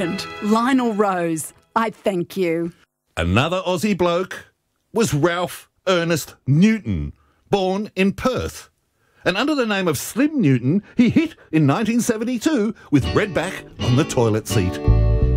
Brilliant. Lionel Rose, I thank you. Another Aussie bloke was Ralph Ernest Newton, born in Perth. And under the name of Slim Newton, he hit in 1972 with Redback on the toilet seat.